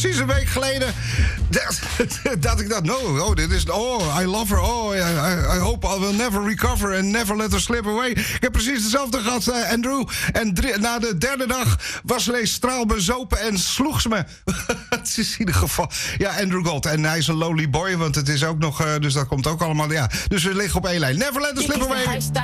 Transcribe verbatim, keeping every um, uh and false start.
precies een week geleden dat, dat ik dacht, no, oh, dit is, oh, I love her, oh, I, I hope I will never recover and never let her slip away. Ik heb precies hetzelfde gehad, uh, Andrew. En drie, na de derde dag was ze ineens straalbezopen en sloeg ze me. Het is in ieder geval, ja, Andrew Gold. En hij is een lonely boy, want het is ook nog, uh, dus dat komt ook allemaal, ja. Dus we liggen op één lijn. Never let her slip away.